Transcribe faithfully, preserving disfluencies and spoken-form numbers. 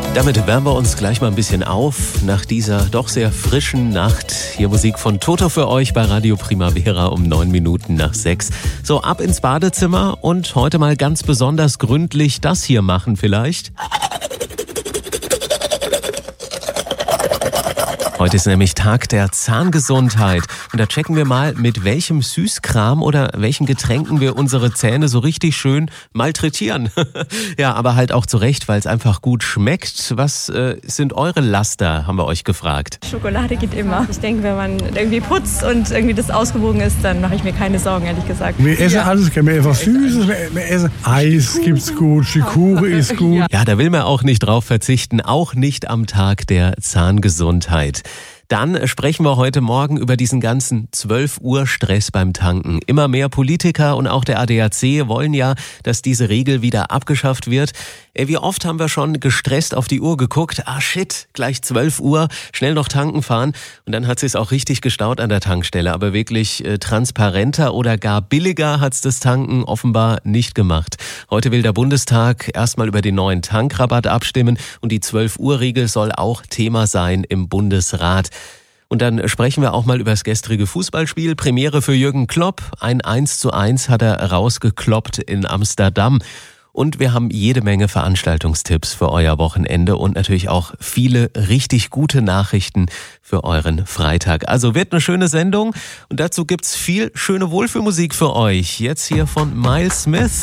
Damit wärmen wir uns gleich mal ein bisschen auf nach dieser doch sehr frischen Nacht. Hier Musik von Toto für euch bei Radio Primavera um neun Minuten nach sechs. So, ab ins Badezimmer und heute mal ganz besonders gründlich das hier machen vielleicht. Heute ist nämlich Tag der Zahngesundheit und da checken wir mal, mit welchem Süßkram oder welchen Getränken wir unsere Zähne so richtig schön malträtieren. Ja, aber halt auch zu Recht, weil es einfach gut schmeckt. Was äh, sind eure Laster, haben wir euch gefragt. Schokolade geht immer. Ich denke, wenn man irgendwie putzt und irgendwie das ausgewogen ist, dann mache ich mir keine Sorgen, ehrlich gesagt. Wir essen ja alles, wir essen was Süßes, wir essen Eis gibt's gut, Schikore ist gut. Ja, da will man auch nicht drauf verzichten, auch nicht am Tag der Zahngesundheit. Dann sprechen wir heute Morgen über diesen ganzen zwölf Uhr Stress beim Tanken. Immer mehr Politiker und auch der A D A C wollen ja, dass diese Regel wieder abgeschafft wird. Wie oft haben wir schon gestresst auf die Uhr geguckt? Ah shit, gleich zwölf Uhr, schnell noch tanken fahren. Und dann hat es sich auch richtig gestaut an der Tankstelle. Aber wirklich äh, transparenter oder gar billiger hat es das Tanken offenbar nicht gemacht. Heute will der Bundestag erstmal über den neuen Tankrabatt abstimmen. Und die zwölf Uhr Regel soll auch Thema sein im Bundesrat. Und dann sprechen wir auch mal über das gestrige Fußballspiel. Premiere für Jürgen Klopp. Ein eins zu eins hat er rausgekloppt in Amsterdam. Und wir haben jede Menge Veranstaltungstipps für euer Wochenende und natürlich auch viele richtig gute Nachrichten für euren Freitag. Also wird eine schöne Sendung und dazu gibt's viel schöne Wohlfühlmusik für euch. Jetzt hier von Miles Smith.